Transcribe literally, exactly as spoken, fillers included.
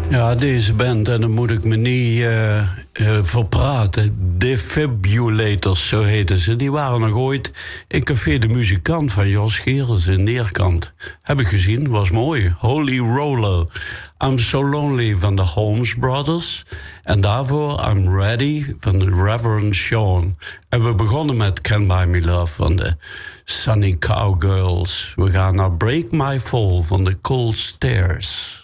Ja, deze band, en dan moet ik me niet uh, uh, verpraten. Defibrillators, zo heten ze. Die waren nog ooit in Café de Muzikant van Jos Gerens in Neerkant. Heb ik gezien, was mooi. Holy Roller. I'm So Lonely van de Holmes Brothers. En daarvoor I'm Ready van de Reverend Sean. En we begonnen met Can Buy Me Love van de Sunny Cowgirls. We gaan naar Break My Fall van de Cold Stairs.